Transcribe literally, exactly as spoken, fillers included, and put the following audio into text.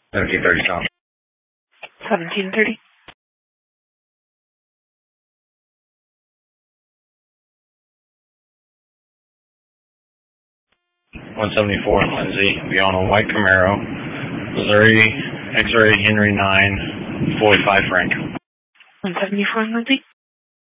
seventeen thirty South. seventeen thirty. one seventy-four Lindsay, be on a white Camaro, Missouri, X-ray Henry nine, forty-five Frank. one seventy-four Lindsay.